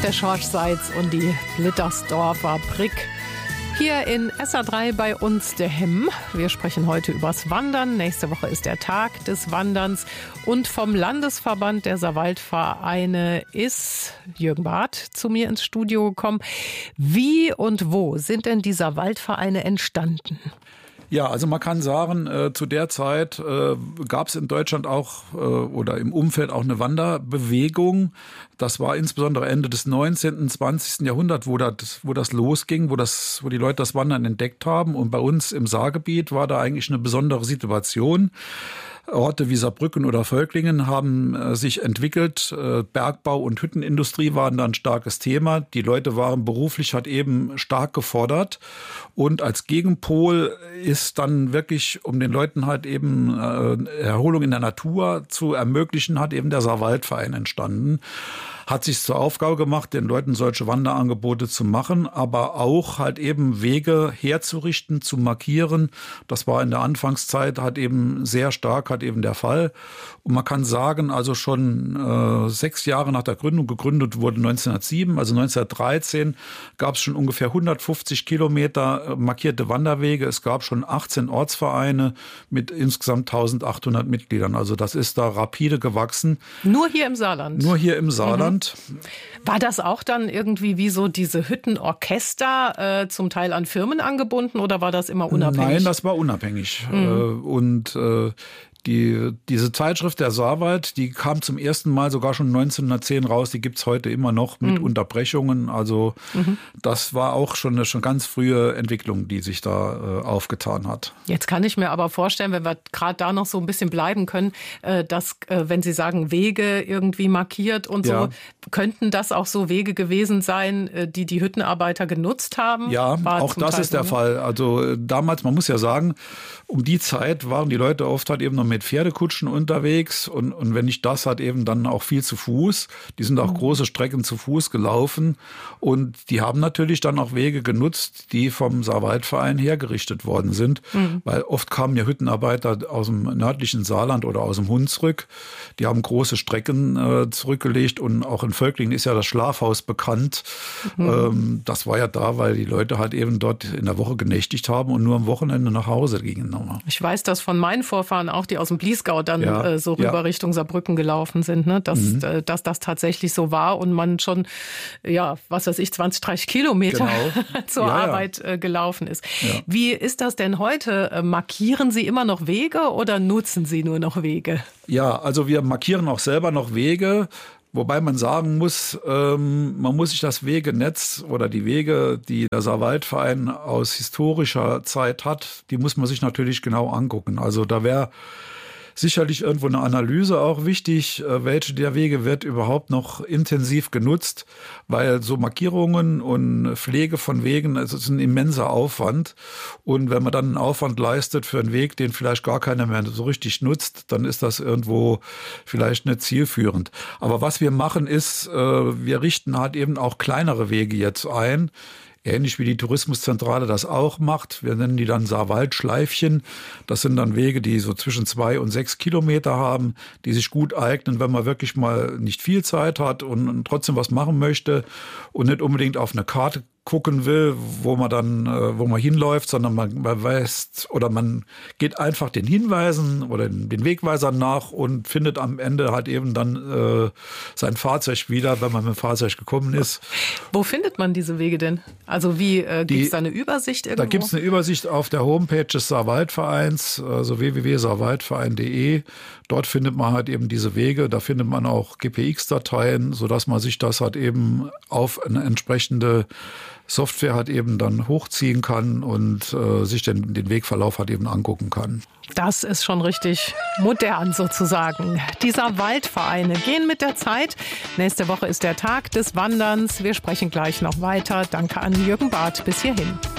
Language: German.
der Schorschseitz und die Blittersdorfer Brick. Hier in SA3 bei uns der Hemm. Wir sprechen heute übers Wandern. Nächste Woche ist der Tag des Wanderns. Und vom Landesverband der Saarwaldvereine ist Jürgen Barth zu mir ins Studio gekommen. Wie und wo sind denn die Saarwaldvereine entstanden? Ja, also man kann sagen, zu der Zeit gab es in Deutschland auch oder im Umfeld auch eine Wanderbewegung. Das war insbesondere Ende des 19., und 20. Jahrhunderts, wo das losging, wo die Leute das Wandern entdeckt haben. Und bei uns im Saargebiet war da eigentlich eine besondere Situation. Orte wie Saarbrücken oder Völklingen haben sich entwickelt. Bergbau und Hüttenindustrie waren da ein starkes Thema. Die Leute waren beruflich halt eben stark gefordert. Und als Gegenpol ist dann wirklich, um den Leuten halt eben Erholung in der Natur zu ermöglichen, hat eben der Saarwaldverein entstanden. Hat sich zur Aufgabe gemacht, den Leuten solche Wanderangebote zu machen, aber auch halt eben Wege herzurichten, zu markieren. Das war in der Anfangszeit halt eben sehr stark halt eben der Fall. Und man kann sagen, also schon 6 Jahre nach der Gründung, gegründet wurde 1907, also 1913, gab es schon ungefähr 150 Kilometer markierte Wanderwege. Es gab schon 18 Ortsvereine mit insgesamt 1800 Mitgliedern. Also das ist da rapide gewachsen. Nur hier im Saarland? Nur hier im Saarland. War das auch dann irgendwie wie so diese Hüttenorchester zum Teil an Firmen angebunden oder war das immer unabhängig? Nein, das war unabhängig. Diese Zeitschrift der Saarwald, die kam zum ersten Mal sogar schon 1910 raus. Die gibt's heute immer noch mit Unterbrechungen. Also das war auch schon eine ganz frühe Entwicklung, die sich da aufgetan hat. Jetzt kann ich mir aber vorstellen, wenn wir gerade da noch so ein bisschen bleiben können, dass, wenn Sie sagen, Wege irgendwie markiert und so, könnten das auch so Wege gewesen sein, die die Hüttenarbeiter genutzt haben? Ja, auch das ist der Fall. Also damals, man muss ja sagen, um die Zeit waren die Leute oft halt eben noch mit Pferdekutschen unterwegs und wenn nicht das, hat eben dann auch viel zu Fuß. Die sind auch große Strecken zu Fuß gelaufen und die haben natürlich dann auch Wege genutzt, die vom Saarwaldverein hergerichtet worden sind, weil oft kamen ja Hüttenarbeiter aus dem nördlichen Saarland oder aus dem Hunsrück. Die haben große Strecken zurückgelegt und auch in Völklingen ist ja das Schlafhaus bekannt. Das war ja da, weil die Leute halt eben dort in der Woche genächtigt haben und nur am Wochenende nach Hause gingen. Ich weiß das von meinen Vorfahren auch, die aus dem Bliesgau dann so rüber Richtung Saarbrücken gelaufen sind, ne? Dass das tatsächlich so war und man schon, 20, 30 Kilometer zur Arbeit gelaufen ist. Ja. Wie ist das denn heute? Markieren Sie immer noch Wege oder nutzen Sie nur noch Wege? Ja, also wir markieren auch selber noch Wege. Wobei man sagen muss, man muss sich das Wegenetz oder die Wege, die der Saarwaldverein aus historischer Zeit hat, die muss man sich natürlich genau angucken. Also da wäre sicherlich irgendwo eine Analyse auch wichtig, welche der Wege wird überhaupt noch intensiv genutzt, weil so Markierungen und Pflege von Wegen, das ist ein immenser Aufwand. Und wenn man dann einen Aufwand leistet für einen Weg, den vielleicht gar keiner mehr so richtig nutzt, dann ist das irgendwo vielleicht nicht zielführend. Aber was wir machen ist, wir richten halt eben auch kleinere Wege jetzt ein, ähnlich wie die Tourismuszentrale das auch macht. Wir nennen die dann Saarwaldschleifchen. Das sind dann Wege, die so zwischen 2 und 6 Kilometer haben, die sich gut eignen, wenn man wirklich mal nicht viel Zeit hat und trotzdem was machen möchte und nicht unbedingt auf eine Karte gucken will, wo man hinläuft, sondern man weiß oder man geht einfach den Hinweisen oder den Wegweisern nach und findet am Ende halt eben dann sein Fahrzeug wieder, wenn man mit dem Fahrzeug gekommen ist. Wo findet man diese Wege denn? Also wie gibt es da eine Übersicht irgendwo? Da gibt es eine Übersicht auf der Homepage des Saarwaldvereins, also www.saarwaldverein.de. Dort findet man halt eben diese Wege. Da findet man auch GPX-Dateien, sodass man sich das halt eben auf eine entsprechende Software halt eben dann hochziehen kann und sich den Wegverlauf halt eben angucken kann. Das ist schon richtig modern sozusagen. Die Saarwaldvereine gehen mit der Zeit. Nächste Woche ist der Tag des Wanderns. Wir sprechen gleich noch weiter. Danke an Jürgen Barth bis hierhin.